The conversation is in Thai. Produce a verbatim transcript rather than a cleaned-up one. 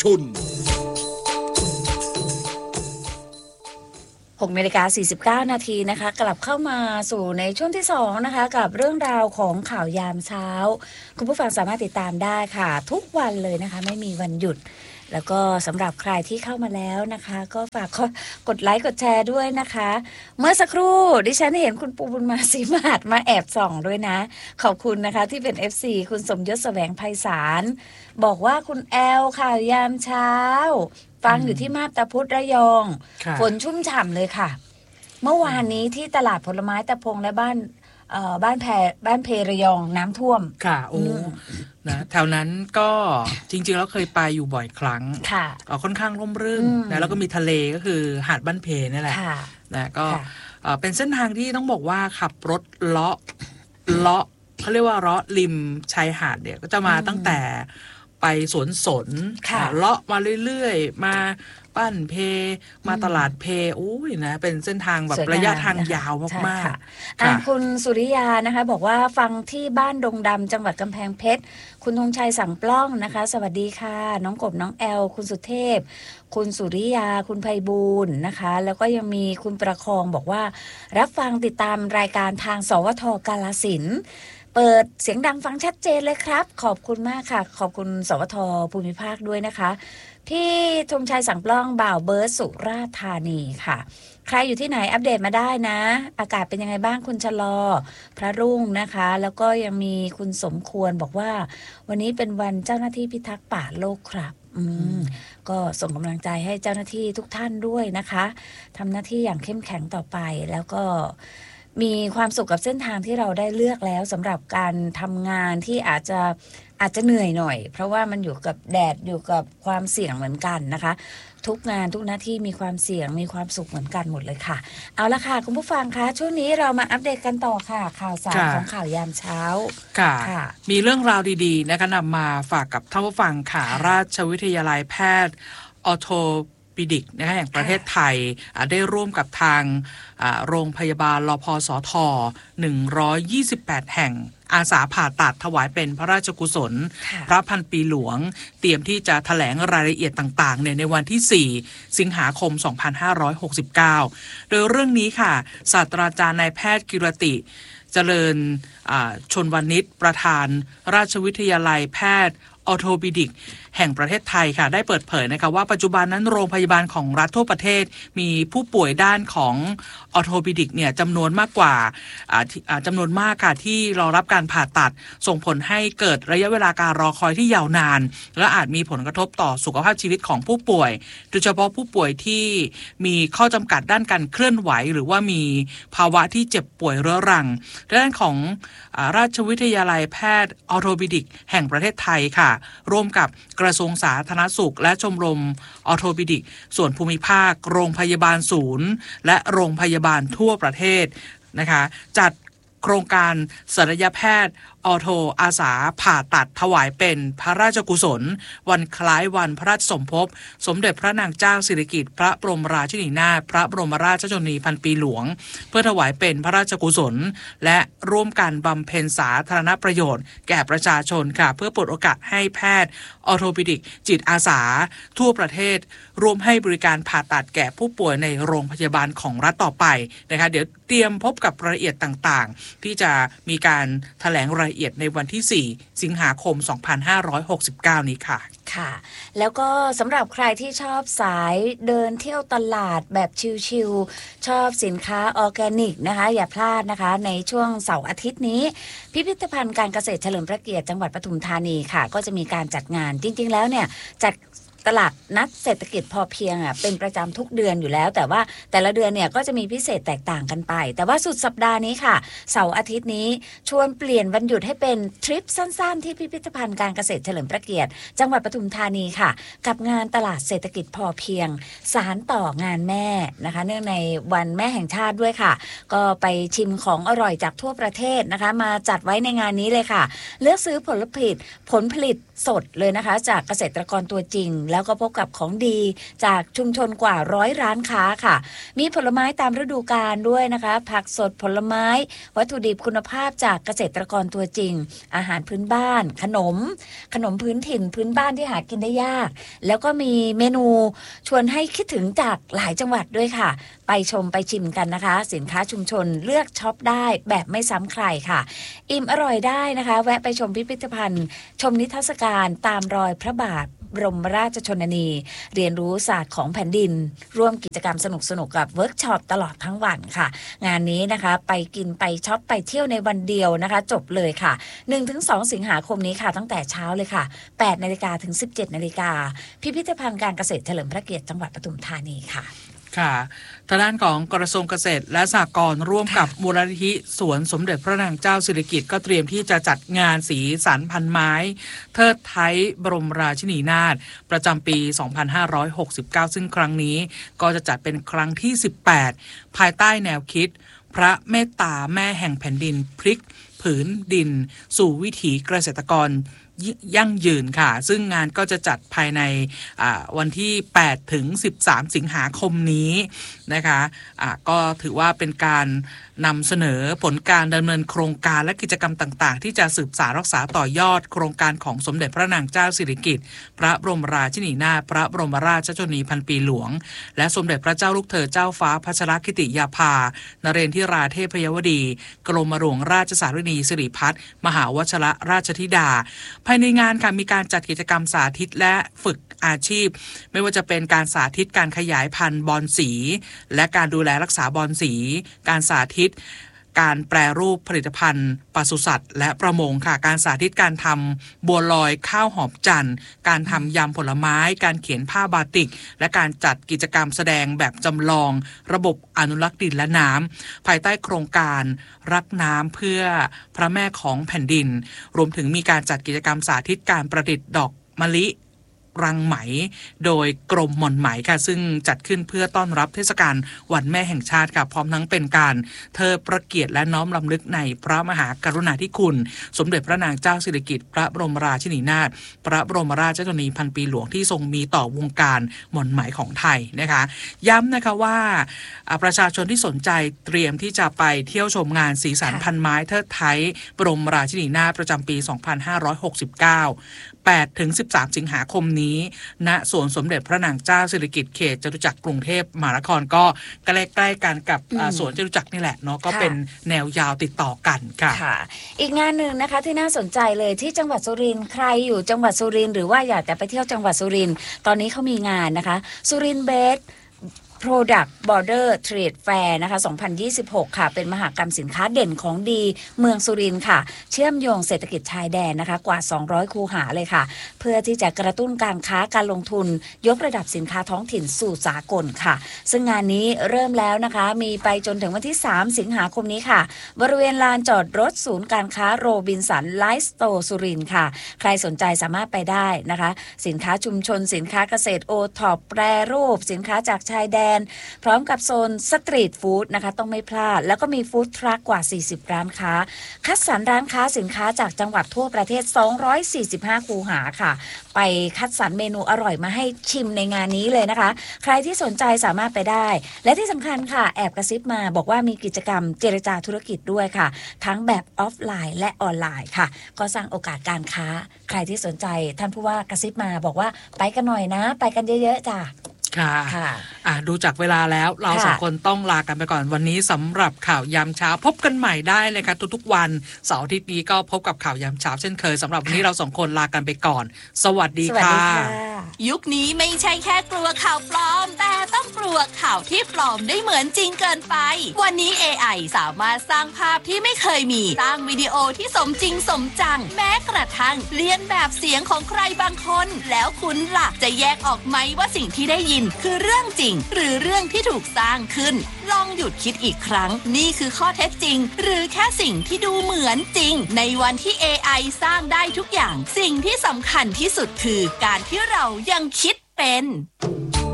ชนหกนาฬิกาสี่สิบเก้านาทีนะคะกลับเข้ามาสู่ในช่วงที่สองนะคะกับเรื่องราวของข่าวยามเช้าคุณผู้ฟังสามารถติดตามได้ค่ะทุกวันเลยนะคะไม่มีวันหยุดแล้วก็สำหรับใครที่เข้ามาแล้วนะคะก็ฝากกดไลค์กดแชร์ด้วยนะคะเมื่อสักครู่ดิฉันเห็นคุณปูบุญมาศรีมาศมาแอบส่องด้วยนะขอบคุณนะคะที่เป็น เอฟ ซี คุณสมยศแสวงไพศาลบอกว่าคุณแอลข่าวยามเช้าฟังอยู่ที่มาบตาพุธระยองฝนชุ่มฉ่ำเลยค่ะเมื่อวานนี้ที่ตลาดผลไม้ตะพงและบ้านเอ่อบ้านแพบ้านเพระยองน้ำท่วมค่ะโอ้นะแถวนั้นก็จริงๆแล้วเคยไปอยู่บ่อยครั้งค่ะค่อนข้างร่มรื่นนะแล้วก็มีทะเลก็คือหาดบ้านเพนี่แหละนะก็เป็นเส้นทางที่ต้องบอกว่าขับรถเลาะเลาะเขาเรียกว่าเลาะริมชายหาดเนี่ยก็จะมาตั้งแต่ไปสวนสนเลาะมาเรื่อยๆมาบ้านเพมาตลาดเพอุ้ยนะเป็นเส้นทางแบบระยะทางยาวมากๆอ่ะคุณสุริยานะคะบอกว่าฟังที่บ้านดงดำจังหวัดกำแพงเพชรคุณธงชัยสั่งปล้องนะคะสวัสดีค่ะน้องกบน้องแอลคุณสุเทพคุณสุริยาคุณไพบูลย์นะคะแล้วก็ยังมีคุณประคองบอกว่ารับฟังติดตามรายการทางสวทกาฬสินธุ์เปิดเสียงดังฟังชัดเจนเลยครับขอบคุณมากค่ะขอบคุณสวทภูมิภาคด้วยนะคะพี่ธงชัยสั่งปล้องบ่าวเบิร์ดสุราษฎร์ธานีค่ะใครอยู่ที่ไหนอัปเดตมาได้นะอากาศเป็นยังไงบ้างคุณชะลอพระรุ่งนะคะแล้วก็ยังมีคุณสมควรบอกว่าวันนี้เป็นวันเจ้าหน้าที่พิทักษ์ป่าโลกครับอืมก็ส่งกำลังใจให้เจ้าหน้าที่ทุกท่านด้วยนะคะทำหน้าที่อย่างเข้มแข็งต่อไปแล้วก็มีความสุขกับเส้นทางที่เราได้เลือกแล้วสำหรับการทำงานที่อาจจะอาจจะเหนื่อยหน่อยเพราะว่ามันอยู่กับแดดอยู่กับความเสี่ยงเหมือนกันนะคะทุกงานทุกหน้าที่มีความเสี่ยงมีความสุขเหมือนกันหมดเลยค่ะเอาละค่ะคุณผู้ฟังคะช่วงนี้เรามาอัปเดตกันต่อค่ะข่าวสารของข่าวยามเช้าค่ะมีเรื่องราวดีๆนะคะนำมาฝากกับท่านผู้ฟังค่ะราชวิทยาลัยแพทย์ออโทปิดิกนะคะแห่งประเทศไทยได้ร่วมกับทางโรงพยาบาลรพสทหนึ่งร้อยยี่สิบแปดแห่งอาสาผ่าตัดถวายเป็นพระราชกุศลพระพันปีหลวงเตรียมที่จะแถลงรายละเอียดต่างๆในวันที่สี่สิงหาคมสองพันห้าร้อยหกสิบเก้าโดยเรื่องนี้ค่ะศาสตราจารย์นายแพทย์กิรติเจริญชลวณิชประธานราชวิทยาลัยแพทย์ออโทปิดิกแห่งประเทศไทยค่ะได้เปิดเผยนะคะว่าปัจจุบันนั้นโรงพยาบาลของรัฐทั่วประเทศมีผู้ป่วยด้านของออโทปิดิกเนี่ยจำนวนมากกว่าจำนวนมากค่ะที่รอรับการผ่าตัดส่งผลให้เกิดระยะเวลาการรอคอยที่ยาวนานและอาจมีผลกระทบต่อสุขภาพชีวิตของผู้ป่วยโดยเฉพาะผู้ป่วยที่มีข้อจำกัดด้านการเคลื่อนไหวหรือว่ามีภาวะที่เจ็บป่วยเรื้อรังด้านของราชวิทยาลัยแพทย์ออโทปิดิกแห่งประเทศไทยค่ะร่วมกับกระทรวงสาธารณสุขและชมรมออโทปิดิกส่วนภูมิภาคโรงพยาบาลศูนย์และโรงพยาบาลทั่วประเทศนะคะจัดโครงการศัลยแพทย์ออโทอาสาผ่าตัดถวายเป็นพระราชกุศลวันคล้ายวันพระราชสมภพสมเด็จพระนางเจ้าสิริกิติ์พระบรมราชินีนาถพระบรมราชชนนีพันปีหลวงเพื่อถวายเป็นพระราชกุศลและร่วมกันบำเพ็ญสาธารณประโยชน์แก่ประชาชนค่ะเพื่อเปิดโอกาสให้แพทย์ออโทปิดิกจิตอาสาทั่วประเทศร่วมให้บริการผ่าตัดแก่ผู้ป่วยในโรงพยาบาลของรัฐต่อไปนะคะเดี๋ยวเตรียมพบกับรายละเอียดต่างๆที่จะมีการแถลงรายละเอียดในวันที่สี่สิงหาคมสองพันห้าร้อยหกสิบเก้านี้ค่ะค่ะแล้วก็สำหรับใครที่ชอบสายเดินเที่ยวตลาดแบบชิลๆชอบสินค้าออร์แกนิกนะคะอย่าพลาดนะคะในช่วงเสาร์อาทิตย์นี้พิพิธภัณฑ์การเกษตรเฉลิมพระเกียรติจังหวัดปทุมธานีค่ะก็จะมีการจัดงานจริงๆแล้วเนี่ยจัดตลาดนัดเศรษฐกิจพอเพียงอ่ะเป็นประจำทุกเดือนอยู่แล้วแต่ว่าแต่ละเดือนเนี่ยก็จะมีพิเศษแตกต่างกันไปแต่ว่าสุดสัปดาห์นี้ค่ะเสาร์อาทิตย์นี้ชวนเปลี่ยนวันหยุดให้เป็นทริปสั้นๆที่พิพิธภัณฑ์การเกษตรเฉลิมพระเกียรติจังหวัดปทุมธานีค่ะกับงานตลาดเศรษฐกิจพอเพียงสานต่องานแม่นะคะเนื่องในวันแม่แห่งชาติด้วยค่ะก็ไปชิมของอร่อยจากทั่วประเทศนะคะมาจัดไว้ในงานนี้เลยค่ะเลือกซื้อผลผลิตผลผลิตสดเลยนะคะจากเกษตรกรตัวจริงแล้วก็พบกับของดีจากชุมชนกว่าร้อยร้านค้าค่ะมีผลไม้ตามฤดูกาลด้วยนะคะผักสดผลไม้วัตถุดิบคุณภาพจากเกษตรกรตัวจริงอาหารพื้นบ้านขนมขนมพื้นถิ่นพื้นบ้านที่หากินได้ยากแล้วก็มีเมนูชวนให้คิดถึงจากหลายจังหวัดด้วยค่ะไปชมไปชิมกันนะคะสินค้าชุมชนเลือกช็อปได้แบบไม่ซ้ำใครค่ะอิ่มอร่อยได้นะคะแวะไปชมพิพิธภัณฑ์ชมนิทรรศการตามรอยพระบาทบรมราชชนนีเรียนรู้ศาสตร์ของแผ่นดินร่วมกิจกรรมสนุกๆกับเวิร์กช็อปตลอดทั้งวันค่ะงานนี้นะคะไปกินไปช็อปไปเที่ยวในวันเดียวนะคะจบเลยค่ะ หนึ่งถึงสอง สิงหาคมนี้ค่ะตั้งแต่เช้าเลยค่ะ แปดนาฬิกาถึง สิบเจ็ดนาฬิกาพิพิธภัณฑ์การเกษตรเฉลิมพระเกียรติจังหวัดปทุมธานีค่ะค่ะทางด้านของกระทรวงเกษตรและสหกรณ์ร่วมกับมูลนิธิสวนสมเด็จพระนางเจ้าสิริกิติ์ก็เตรียมที่จะจัดงานสีสันพันไม้เทิดไทยบรมราชินีนาถประจำปี สองพันห้าร้อยหกสิบเก้า ซึ่งครั้งนี้ก็จะจัดเป็นครั้งที่ สิบแปด ภายใต้แนวคิดพระเมตตาแม่แห่งแผ่นดินพลิกผืนดินสู่วิถีเกษตรกรยั่งยืนค่ะซึ่งงานก็จะจัดภายในวันที่แปดถึงสิบสามสิงหาคมนี้นะคะะก็ถือว่าเป็นการนำเสนอผลการดำเนินโครงการและกิจกรรมต่างๆที่จะสืบสานรักษาต่อยอดโครงการของสมเด็จพระนางเจ้าสิริกิติ์พระบรมราชินีนาถพระบรมราชชนนีพันปีหลวงและสมเด็จพระเจ้าลูกเธอเจ้าฟ้าพัชรกิติยาภานเรนทิราเทพยวดีกรมหลวงราชสารินีสิริพัฒน์มหาวชรราชธิดาภายในงานค่ะมีการจัดกิจกรรมสาธิตและฝึกอาชีพไม่ว่าจะเป็นการสาธิตการขยายพันธุ์บอนสีและการดูแลรักษาบอนสีการสาธิตการแปรรูปผลิตภัณฑ์ปศุสัตว์และประมงค่ะการสาธิตการทำบัวลอยข้าวหอมจันทร์การทำยำผลไม้การเขียนผ้าบาติกและการจัดกิจกรรมแสดงแบบจำลองระบบอนุรักษ์ดินและน้ำภายใต้โครงการรักน้ำเพื่อพระแม่ของแผ่นดินรวมถึงมีการจัดกิจกรรมสาธิตการประดิษฐ์ดอกมะลิรังไหมโดยกรมหม่อนไหมค่ะซึ่งจัดขึ้นเพื่อต้อนรับเทศกาลวันแม่แห่งชาติค่ะพร้อมทั้งเป็นการเทิดพระเกียรติและน้อมรำลึกในพระมหากรุณาธิคุณสมเด็จพระนางเจ้าสิริกิติ์พระบรมราชินีนาถพระบรมราชชนนีพันปีหลวงที่ทรงมีต่อวงการหม่อนไหมของไทยนะคะย้ำนะคะว่าประชาชนที่สนใจเตรียมที่จะไปเที่ยวชมงานสีสันพันไม้เทิดไทยบรมราชินีนาถประจำปี สองพันห้าร้อยหกสิบเก้าแปดถึงสิบสาม สิงหาคมนี้ณสวนสมเด็จพระนางเจ้าสิริกิติ์เขตจตุจักรกรุงเทพมหานครก็ใกล้ๆกันกับสวนจตุจักรนี่แหละเนาะก็เป็นแนวยาวติดต่อกันค่ะค่ะอีกงานหนึ่งนะคะที่น่าสนใจเลยที่จังหวัดสุรินทร์ใครอยู่จังหวัดสุรินทร์หรือว่าอยากจะไปเที่ยวจังหวัดสุรินทร์ตอนนี้เขามีงานนะคะสุรินทร์เบสProduct Border Trade Fair นะคะ สองพันยี่สิบหก ค่ะเป็นมหกรรมสินค้าเด่นของดีเมืองสุรินทร์ค่ะเชื่อมโยงเศรษฐกิจชายแดนนะคะกว่าสองร้อยคูหาเลยค่ะเพื่อที่จะกระตุ้นการค้าการลงทุนยกระดับสินค้าท้องถิ่นสู่สากลค่ะซึ่งงานนี้เริ่มแล้วนะคะมีไปจนถึงวันที่สามสิงหาคมนี้ค่ะบริเวณลานจอดรถศูนย์การค้าโรบินสันไลฟ์สโตร์สุรินทร์ค่ะใครสนใจสามารถไปได้นะคะสินค้าชุมชนสินค้าเกษตรโอท็อปแปรรูปสินค้าจากชายแดนพร้อมกับโซนสตรีทฟู้ดนะคะต้องไม่พลาดแล้วก็มีฟู้ดทรัคกว่าสี่สิบร้านค้าคัดสรรร้านค้าสินค้าจากจังหวัดทั่วประเทศสองร้อยสี่สิบห้าคูหาค่ะไปคัดสรรเมนูอร่อยมาให้ชิมในงานนี้เลยนะคะใครที่สนใจสามารถไปได้และที่สำคัญค่ะแอบกระซิบมาบอกว่ามีกิจกรรมเจรจาธุรกิจด้วยค่ะทั้งแบบออฟไลน์และออนไลน์ค่ะก็สร้างโอกาสการค้าใครที่สนใจท่านผู้ว่ากระซิบมาบอกว่าไปกันหน่อยนะไปกันเยอะๆจ้ะค่ะอ่ะดูจากเวลาแล้วเราสองคนต้องลากันไปก่อนวันนี้สำหรับข่าวยามเช้าพบกันใหม่ได้เลยค่ะทุกๆวันเสาร์อาทิตย์นี้ก็พบกับข่าวยามเช้าเช่นเคยสำหรับวันนี้เราสองคนลากันไปก่อนสวัสดีค่ะยุคนี้ไม่ใช่แค่กลัวข่าวปลอมแต่ต้องกลัวข่าวที่ปลอมได้เหมือนจริงเกินไปวันนี้ เอ ไอ สามารถสร้างภาพที่ไม่เคยมีสร้างวิดีโอที่สมจริงสมจังแม้กระทั่งเลียนแบบเสียงของใครบางคนแล้วคุณล่ะจะแยกออกไหมว่าสิ่งที่ได้ยินคือเรื่องจริงหรือเรื่องที่ถูกสร้างขึ้นลองหยุดคิดอีกครั้งนี่คือข้อเท็จจริงหรือแค่สิ่งที่ดูเหมือนจริงในวันที่ เอ ไอ สร้างได้ทุกอย่างสิ่งที่สำคัญที่สุดคือการที่เรายังคิดเป็น